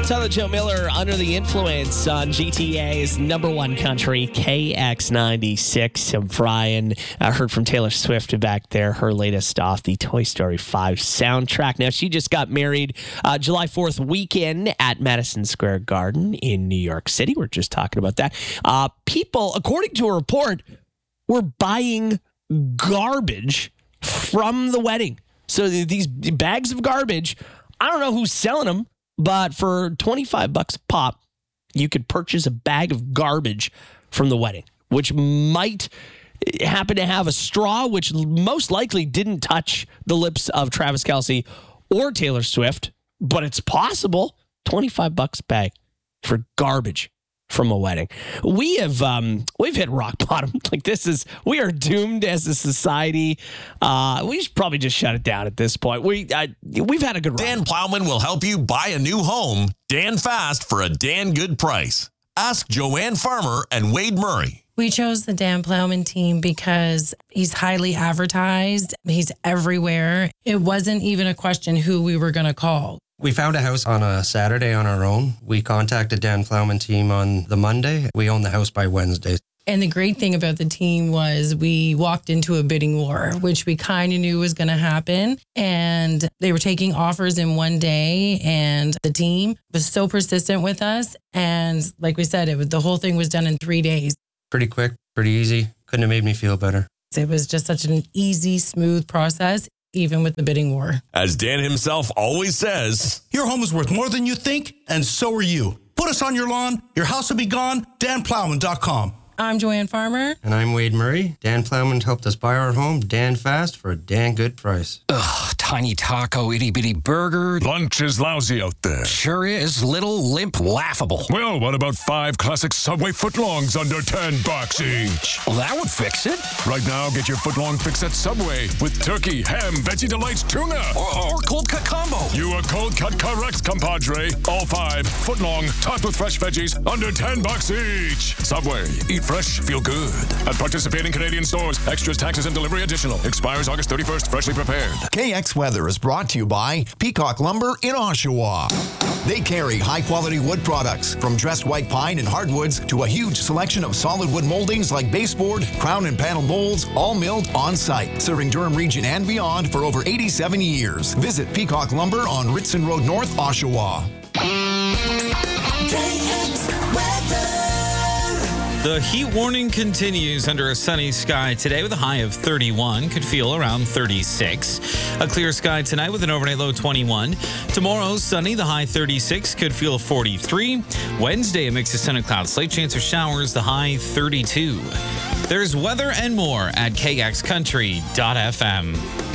Tyler, Joe Miller, Under the Influence on GTA's number one country, KX96. I'm Brian. I heard from Taylor Swift back there, her latest off the Toy Story 5 soundtrack. Now, she just got married July 4th weekend at Madison Square Garden in New York City. We're just talking about that. People, according to a report, were buying garbage from the wedding. So these bags of garbage, I don't know who's selling them, but for $25 a pop, you could purchase a bag of garbage from the wedding, which might happen to have a straw, which most likely didn't touch the lips of Travis Kelce or Taylor Swift, but it's possible. $25 a bag for garbage from a wedding. We've hit rock bottom. We are doomed as a society. We should probably just shut it down at this point. We've had a good run. Dan Plowman will help you buy a new home. Dan fast for a Dan good price. Ask Joanne Farmer and Wade Murray. We chose the Dan Plowman team because he's highly advertised. He's everywhere. It wasn't even a question who we were going to call. We found a house on a Saturday on our own. We contacted Dan Plowman team on the Monday. We owned the house by Wednesday. And the great thing about the team was we walked into a bidding war, which we kind of knew was going to happen. And they were taking offers in one day. And the team was so persistent with us. And like we said, the whole thing was done in 3 days. Pretty quick, pretty easy. Couldn't have made me feel better. It was just such an easy, smooth process, even with the bidding war. As Dan himself always says, your home is worth more than you think, and so are you. Put us on your lawn, your house will be gone. DanPlowman.com. I'm Joanne Farmer. And I'm Wade Murray. Dan Plowman helped us buy our home, Dan fast, for a Dan good price. Ugh, tiny taco, itty-bitty burger. Lunch is lousy out there. Sure is. Little, limp, laughable. Well, what about 5 classic Subway footlongs under $10 each? Well, that would fix it. Right now, get your footlong fix at Subway with turkey, ham, Veggie Delights, tuna. Or cold cut combo. You are cold cut correct, compadre. All 5 footlong, topped with fresh veggies, under $10 each. Subway. Eat fresh, feel good. At participating Canadian stores, extras, taxes, and delivery additional. Expires August 31st, freshly prepared. KX Weather is brought to you by Peacock Lumber in Oshawa. They carry high-quality wood products, from dressed white pine and hardwoods to a huge selection of solid wood moldings like baseboard, crown and panel molds, all milled on-site, serving Durham region and beyond for over 87 years. Visit Peacock Lumber on Ritson Road North, Oshawa. KX Weather. The heat warning continues under a sunny sky today with a high of 31. Could feel around 36. A clear sky tonight with an overnight low 21. Tomorrow, sunny, the high 36. Could feel 43. Wednesday, a mix of sun and clouds. Slight chance of showers, the high 32. There's weather and more at kxcountry.fm.